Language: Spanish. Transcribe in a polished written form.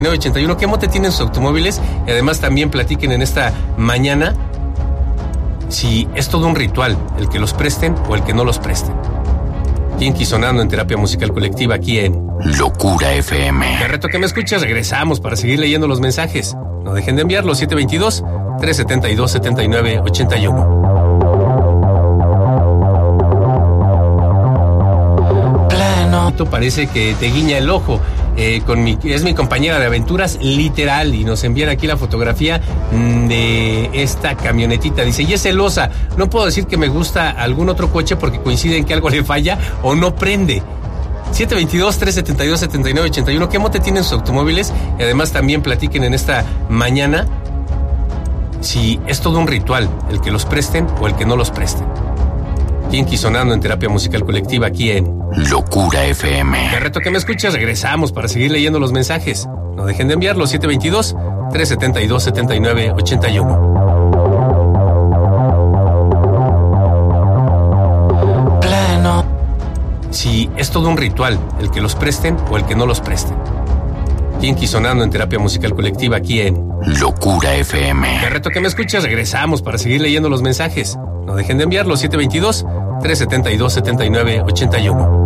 981, ¿qué mote tienen sus automóviles? Y además también platiquen en esta mañana si es todo un ritual el que los presten o el que no los presten. Kinky sonando en Terapia Musical Colectiva aquí en Locura FM. Te reto que me escuches, regresamos para seguir leyendo los mensajes. No dejen de enviarlos, 722-372-7981. Parece que te guiña el ojo. Es mi compañera de aventuras, literal, y nos envían aquí la fotografía de esta camionetita. Dice, y es celosa, no puedo decir que me gusta algún otro coche porque coincide en que algo le falla o no prende. 722-372-7981, ¿qué mote tienen sus automóviles? Y además también platiquen en esta mañana si es todo un ritual el que los presten o el que no los presten. Kinky sonando en Terapia Musical Colectiva aquí en Locura FM. Te reto que me escuches, regresamos para seguir leyendo los mensajes. No dejen de enviarlos, 722-372-7981. Pleno. Si es todo un ritual el que los presten o el que no los presten. Kinky sonando en Terapia Musical Colectiva aquí en Locura FM. Te reto que me escuches, regresamos para seguir leyendo los mensajes. No dejen de enviarlos, 722-372-7981.